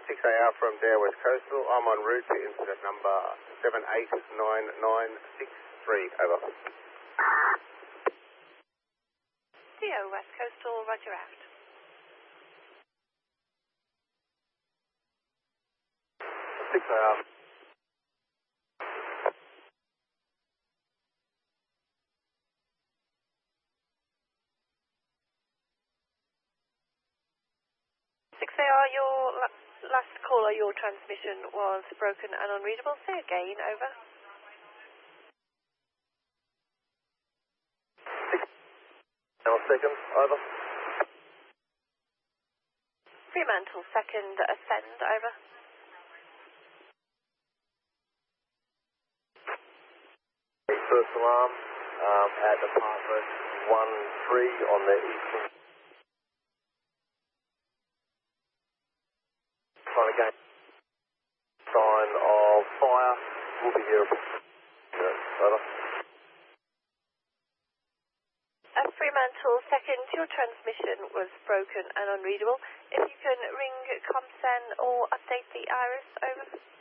6AR from Dare West Coastal. I'm en route to incident number 789963. Over. DO West Coastal, roger out. 6AR. Your last caller, your transmission was broken and unreadable. Say again, over. 6 seconds, over. Fremantle, second, ascend, over. First alarm at apartment 13 on the eastern. Trying to gain sign of fire. Will be here. Over. Fremantle, second, your transmission was broken and unreadable. If you can ring ComSen or update the IRIS, over.